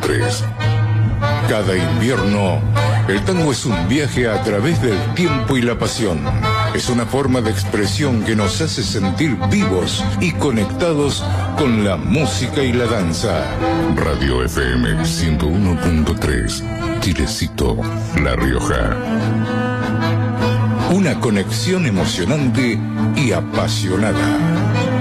100.3. Cada invierno, el tango es un viaje a través del tiempo y la pasión. Es una forma de expresión que nos hace sentir vivos y conectados con la música y la danza. Radio FM 101.3, Chilecito, La Rioja. Una conexión emocionante y apasionada.